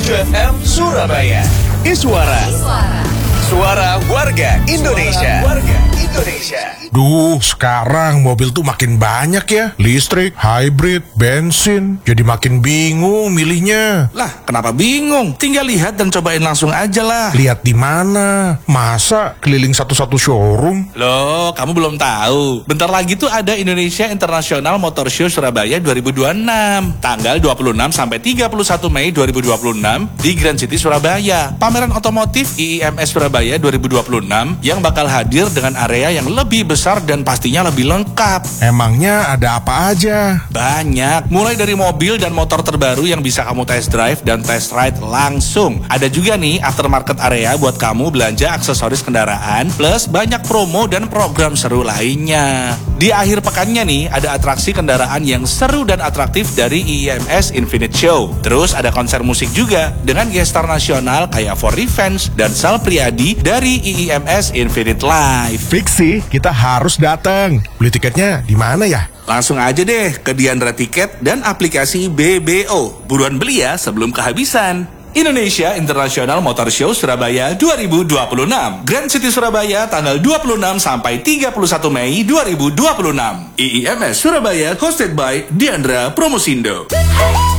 7 FM Surabaya. Iswara. Suara warga Indonesia. Duh, sekarang mobil tuh makin banyak ya. Listrik, hybrid, bensin. Jadi makin bingung milihnya. Lah, kenapa bingung? Tinggal lihat dan cobain langsung aja lah. Lihat di mana? Masa keliling satu-satu showroom? Loh, kamu belum tahu. Bentar lagi tuh ada Indonesia International Motor Show Surabaya 2026. Tanggal 26 sampai 31 Mei 2026 di Grand City Surabaya. Pameran otomotif IIMS Surabaya 2026 yang bakal hadir dengan area yang lebih besar dan pastinya lebih lengkap. Emangnya ada apa aja? Banyak, mulai dari mobil dan motor terbaru yang bisa kamu test drive dan test ride langsung. Ada juga nih aftermarket area buat kamu belanja aksesoris kendaraan, plus banyak promo dan program seru lainnya. Di akhir pekannya nih, ada atraksi kendaraan yang seru dan atraktif dari IIMS Infinite Show. Terus ada konser musik juga dengan gestar nasional kayak For Revenge dan Sal Priadi dari IIMS Infinite Live. Fix sih, kita harus datang. Beli tiketnya di mana ya? Langsung aja deh ke Diandra Tiket dan aplikasi BBO. Buruan beli ya sebelum kehabisan. Indonesia International Motor Show Surabaya 2026. Grand City Surabaya tanggal 26 sampai 31 Mei 2026. IIMS Surabaya hosted by Diandra Promosindo.